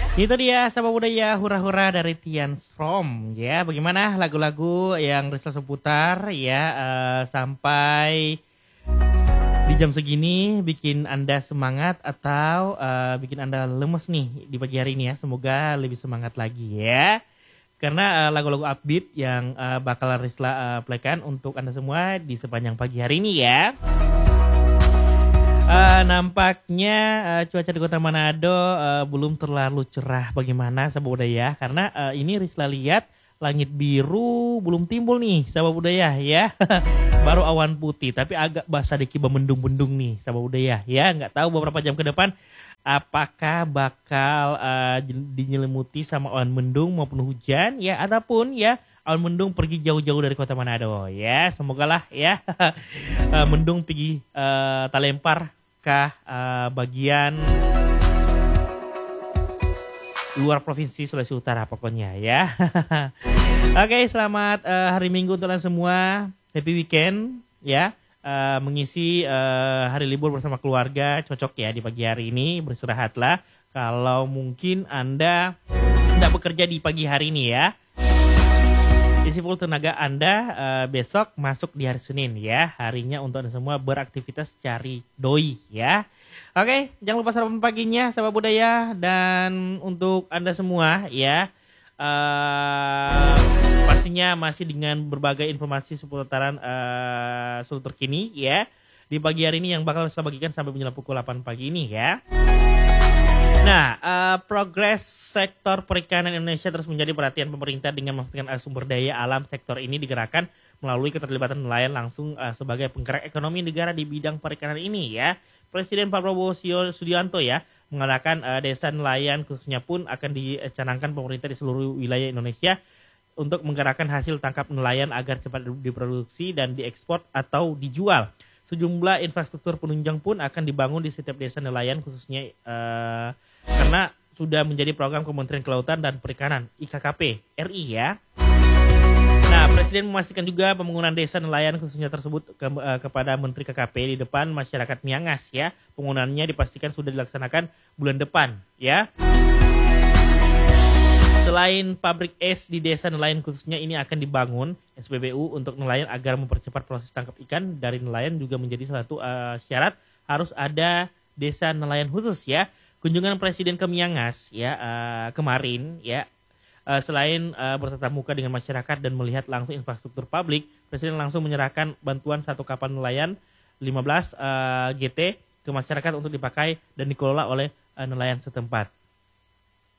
Itu dia Sabah Budaya Hura-Hura dari Tian Strom ya. Bagaimana lagu-lagu yang Rizal seputar ya sampai di jam segini bikin Anda semangat atau bikin Anda lemes nih di pagi hari ini ya. Semoga lebih semangat lagi ya. Karena lagu-lagu upbeat yang bakal Rizla playkan untuk Anda semua di sepanjang pagi hari ini ya. Nampaknya cuaca di Kota Manado belum terlalu cerah bagaimana Sabah Budaya karena ini Rizla lihat langit biru belum timbul nih Sabah Budaya ya. Baru awan putih tapi agak basah dikit mendung-mendung nih Sabah Budaya ya. Nggak tahu beberapa jam ke depan apakah bakal dinyelimuti sama awan mendung maupun hujan ya ataupun ya awan mendung pergi jauh-jauh dari Kota Manado ya. Semogalah ya mendung pergi talempar ke bagian luar provinsi Sulawesi Utara pokoknya ya. Oke, selamat hari Minggu untuk kalian semua. Happy weekend ya. Mengisi hari libur bersama keluarga cocok ya di pagi hari ini. Beristirahatlah. Kalau mungkin Anda tidak bekerja di pagi hari ini ya. Isi full tenaga Anda besok masuk di hari Senin ya. Harinya untuk Anda semua beraktivitas cari doi ya. Oke, jangan lupa sarapan paginya Sabah Budaya. Dan untuk Anda semua ya. Pastinya masih dengan berbagai informasi seputaran seluruh terkini ya. Di pagi hari ini yang bakal saya bagikan sampai menjelang pukul 8 pagi ini ya. Nah, progres sektor perikanan Indonesia terus menjadi perhatian pemerintah dengan memastikan sumber daya alam sektor ini digerakkan melalui keterlibatan nelayan langsung sebagai penggerak ekonomi negara di bidang perikanan ini ya. Presiden Pak Prabowo Subianto ya mengatakan desa nelayan khususnya pun akan dicanangkan pemerintah di seluruh wilayah Indonesia untuk menggerakkan hasil tangkap nelayan agar cepat diproduksi dan diekspor atau dijual. Sejumlah infrastruktur penunjang pun akan dibangun di setiap desa nelayan khususnya karena sudah menjadi program Kementerian Kelautan dan Perikanan IKKP RI ya. Nah, Presiden memastikan juga pembangunan desa nelayan khususnya tersebut kepada Menteri KKP di depan masyarakat Miangas ya. Pembangunannya dipastikan sudah dilaksanakan bulan depan ya. Selain pabrik es di desa nelayan khususnya ini akan dibangun SPBU untuk nelayan agar mempercepat proses tangkap ikan dari nelayan juga menjadi salah satu syarat harus ada desa nelayan khusus ya. Kunjungan Presiden ke Miangas ya kemarin ya selain bertatap muka dengan masyarakat dan melihat langsung infrastruktur publik, Presiden langsung menyerahkan bantuan satu kapal nelayan 15 GT ke masyarakat untuk dipakai dan dikelola oleh nelayan setempat